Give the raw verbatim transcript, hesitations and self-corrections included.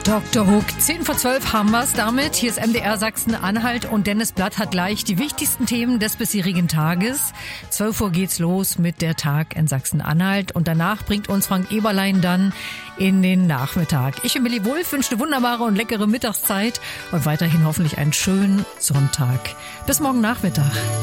Doktor Hook, zehn vor zwölf haben wir's damit. Hier ist M D R Sachsen-Anhalt und Dennis Blatt hat gleich die wichtigsten Themen des bisherigen Tages. zwölf Uhr geht's los mit der Tag in Sachsen-Anhalt und danach bringt uns Frank Eberlein dann in den Nachmittag. Ich bin Billy Wulff, wünsche eine wunderbare und leckere Mittagszeit und weiterhin hoffentlich einen schönen Sonntag. Bis morgen Nachmittag.